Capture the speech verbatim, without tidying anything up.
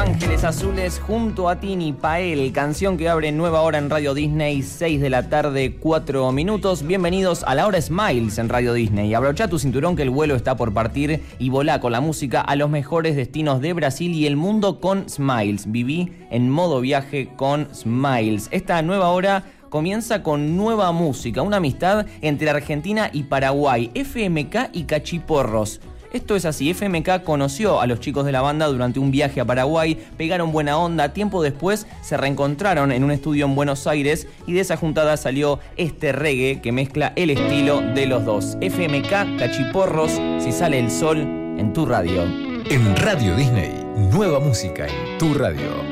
Ángeles Azules junto a Tini Pael, canción que abre nueva hora en Radio Disney, seis de la tarde, cuatro minutos. Bienvenidos a la hora Smiles en Radio Disney. Abrochá tu cinturón que el vuelo está por partir y volá con la música a los mejores destinos de Brasil y el mundo con Smiles. Viví en modo viaje con Smiles. Esta nueva hora comienza con nueva música, una amistad entre Argentina y Paraguay, F M K y Cachiporros. Esto es así, F M K conoció a los chicos de la banda durante un viaje a Paraguay, pegaron buena onda, tiempo después se reencontraron en un estudio en Buenos Aires y de esa juntada salió este reggae que mezcla el estilo de los dos. F M K, Cachiporros, Si sale el sol, en tu radio. En Radio Disney, nueva música en tu radio.